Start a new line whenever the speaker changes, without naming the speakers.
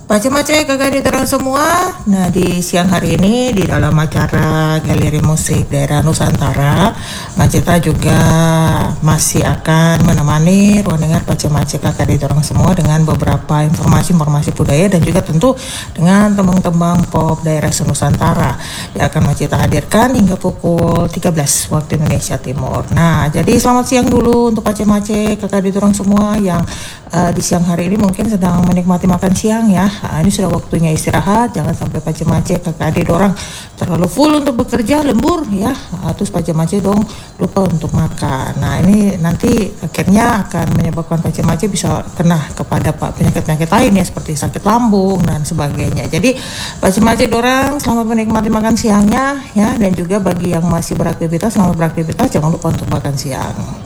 Pace-mace kakak diterang semua. Nah, di siang hari ini di dalam acara Galeri Musik Daerah Nusantara, Maceta juga masih akan menemani ruang dengar pace-mace kakak diterang semua dengan beberapa informasi budaya dan juga tentu dengan tembang-tembang pop daerah Nusantara yang akan Maceta hadirkan hingga pukul 13 waktu Indonesia Timur. Nah, jadi selamat siang dulu untuk pace-mace kakak diterang semua yang di siang hari ini mungkin sedang menikmati makan siang ya. Ini sudah waktunya istirahat, jangan sampai pace-mace kakak adik orang terlalu full untuk bekerja lembur ya. Terus pace-mace dong lupa untuk makan. Nah, ini nanti akhirnya akan menyebabkan pace-mace bisa kena kepada penyakit-penyakit lain ya seperti sakit lambung dan sebagainya. Jadi pace-mace dorang selamat menikmati makan siangnya ya, dan juga bagi yang masih beraktivitas selamat beraktivitas, jangan lupa untuk makan siang.